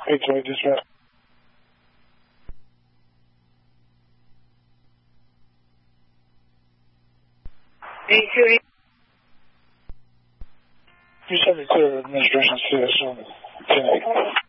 828 dispatch. You said the clear administration CS on 10.